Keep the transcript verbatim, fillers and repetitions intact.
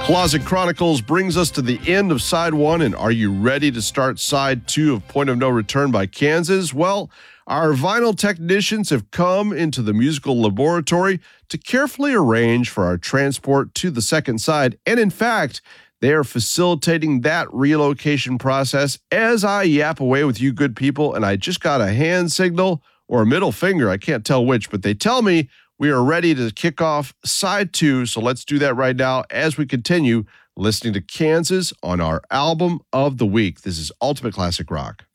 Closet Chronicles brings us to the end of side one, and are you ready to start side two of Point of No Return by Kansas? Well, our vinyl technicians have come into the musical laboratory to carefully arrange for our transport to the second side, and in fact, they are facilitating that relocation process as I yap away with you good people, and I just got a hand signal or a middle finger, I can't tell which, but they tell me we are ready to kick off side two, so let's do that right now as we continue listening to Kansas on our album of the week. This is Ultimate Classic Rock.